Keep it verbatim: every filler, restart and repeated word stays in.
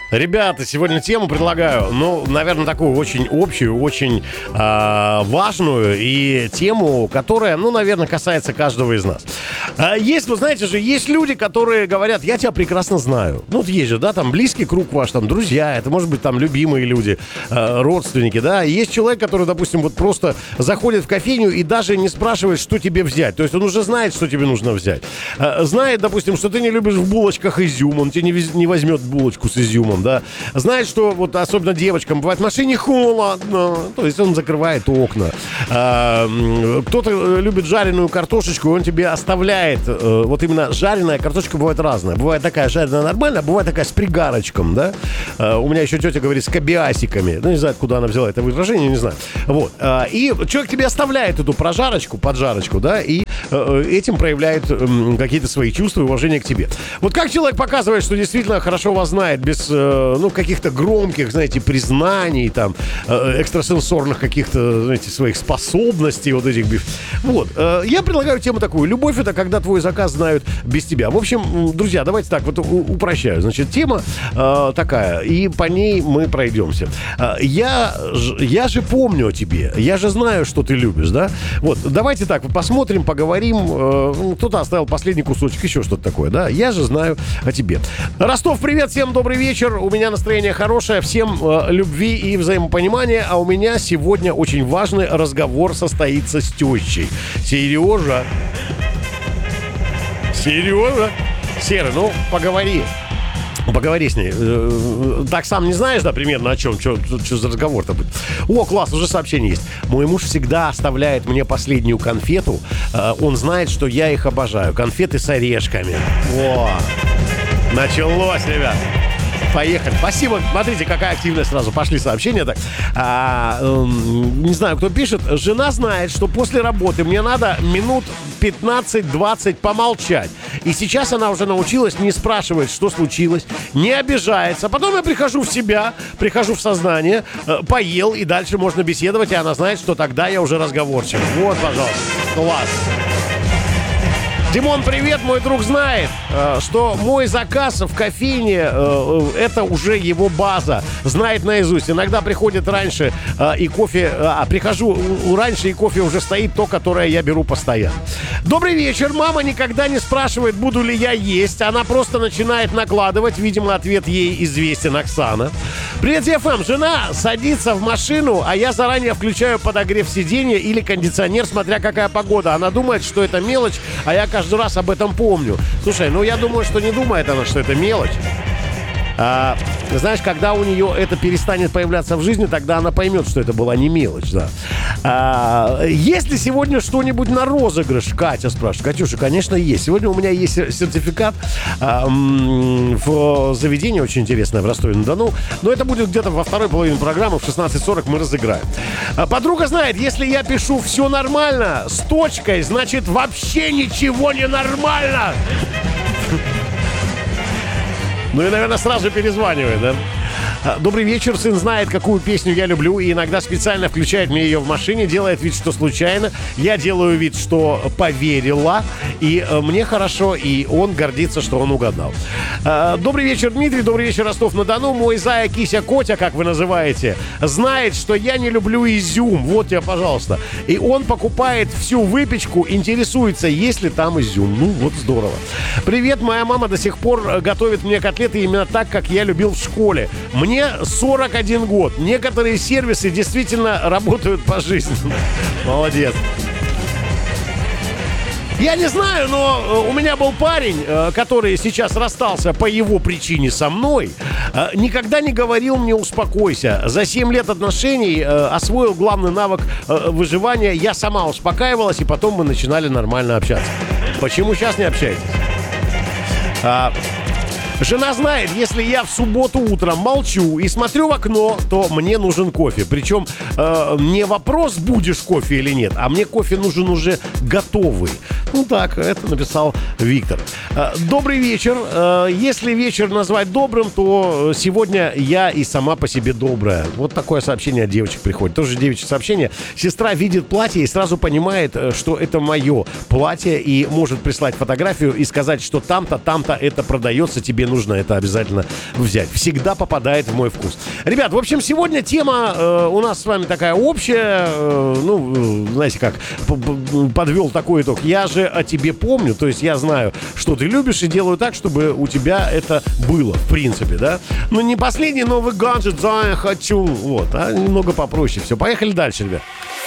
Ребята, сегодня тему предлагаю, ну, наверное, такую очень общую, очень э, важную и тему, которая, ну, наверное, касается каждого из нас. А есть, вы знаете же, есть люди, которые говорят, я тебя прекрасно знаю. Ну, вот есть же, да, там близкий круг ваш, там друзья, это может быть там любимые люди, э, родственники, да. И есть человек, который, допустим, вот просто заходит в кофейню и даже не спрашивает, что тебе взять. То есть он уже знает, что тебе нужно взять. Э, знает, допустим, что ты не любишь в булочках изюм, он тебе не, вез, не возьмет булочку с изюмом. Да, знает, что вот особенно девочкам бывает в машине холодно, то есть он закрывает окна. А, кто-то любит жареную картошечку, он тебе оставляет. Вот именно жареная картошечка бывает разная. Бывает такая жареная нормальная, бывает такая с пригарочком, да. А, у меня еще тетя говорит с кабиасиками. Ну, не знаю, откуда она взяла это выражение, не знаю. Вот. А, и человек тебе оставляет эту прожарочку, поджарочку, да, и этим проявляет какие-то свои чувства и уважение к тебе. Вот как человек показывает, что действительно хорошо вас знает, без, ну, каких-то громких, знаете, признаний, там, экстрасенсорных каких-то, знаете, своих способностей вот этих. Вот. Я предлагаю тему такую. Любовь — это когда твой заказ знают без тебя. В общем, друзья, давайте так вот упрощаю. Значит, тема э, такая, и по ней мы пройдемся. Я, я же помню о тебе. Я же знаю, что ты любишь, да? Вот, давайте так, посмотрим, поговорим. Э, кто-то оставил последний кусочек, еще что-то такое, да? Я же знаю о тебе. Ростов, привет, всем добрый вечер. У меня настроение хорошее, всем э, любви и взаимопонимания, а у меня сегодня очень важный разговор состоится с тещей. Сережа. Сережа. Серый, ну, поговори. Поговори с ней. Так сам не знаешь, да, примерно о чем? Что за разговор-то будет? О, класс, уже сообщение есть. Мой муж всегда оставляет мне последнюю конфету. Он знает, что я их обожаю. Конфеты с орешками. О, началось, ребят. Поехали. Спасибо. Смотрите, какая активность сразу. Пошли сообщения. Так. А, э, не знаю, кто пишет. Жена знает, что после работы мне надо минут пятнадцать-двадцать помолчать. И сейчас она уже научилась не спрашивать, что случилось, не обижается. Потом я прихожу в себя, прихожу в сознание, э, поел, и дальше можно беседовать, и она знает, что тогда я уже разговорчив. Вот, пожалуйста. Класс. Димон, привет, мой друг знает, что мой заказ в кофейне – это уже его база, знает наизусть. Иногда приходит раньше и кофе, а прихожу раньше и кофе уже стоит то, которое я беру постоянно. Добрый вечер, мама никогда не спрашивает, буду ли я есть, она просто начинает накладывать, видимо, ответ ей известен, Оксана. Привет, эф эм, жена садится в машину, а я заранее включаю подогрев сиденья или кондиционер, смотря какая погода. Она думает, что это мелочь, а я каждый раз об этом помню. Слушай, ну я думаю, что не думает она, что это мелочь. А, знаешь, когда у нее это перестанет появляться в жизни, тогда она поймет, что это была не мелочь, да. А, есть ли сегодня что-нибудь на розыгрыш? Катя спрашивает. Катюша, конечно, есть. Сегодня у меня есть сертификат а, в заведение очень интересное в Ростове-на-Дону. Но это будет где-то во второй половине программы в шестнадцать сорок мы разыграем. А, подруга знает, если я пишу «все нормально» с точкой, значит вообще ничего не нормально. Ну и, наверное, сразу перезванивает, да? Добрый вечер, сын знает, какую песню я люблю, и иногда специально включает мне ее в машине, делает вид, что случайно. Я делаю вид, что поверила, и мне хорошо, и он гордится, что он угадал. Добрый вечер, Дмитрий, добрый вечер, Ростов-на-Дону. Мой зая, кися, котя, как вы называете, знает, что я не люблю изюм. Вот тебе, пожалуйста. И он покупает всю выпечку, интересуется, есть ли там изюм. Ну, вот здорово. Привет, моя мама до сих пор готовит мне котлеты именно так, как я любил в школе. Мне сорок один год. Некоторые сервисы действительно работают пожизненно. Молодец. Я не знаю, но у меня был парень, который сейчас расстался по его причине со мной. Никогда не говорил мне «успокойся». За семь лет отношений освоил главный навык выживания. Я сама успокаивалась, и потом мы начинали нормально общаться. Почему сейчас не общаетесь? Жена знает, если я в субботу утром молчу и смотрю в окно, то мне нужен кофе. Причем э, не вопрос, будешь кофе или нет, а мне кофе нужен уже готовый. Ну так, это написал Виктор. Э, Добрый вечер. Э, Если вечер назвать добрым, то сегодня я и сама по себе добрая. Вот такое сообщение от девочек приходит. Тоже девичье сообщение. Сестра видит платье и сразу понимает, э, что это мое платье, и может прислать фотографию и сказать, что там-то, там-то это продается, тебе нужно это обязательно взять. Всегда попадает в мой вкус. Ребят, в общем, сегодня тема э, у нас с вами такая общая. Э, ну, э, знаете как, подвел такой итог. Я же о тебе помню, то есть я знаю, что ты любишь, и делаю так, чтобы у тебя это было, в принципе, да. Ну, не последний новый гаджет, да, я хочу. Вот, а немного попроще. Все, поехали дальше, ребят.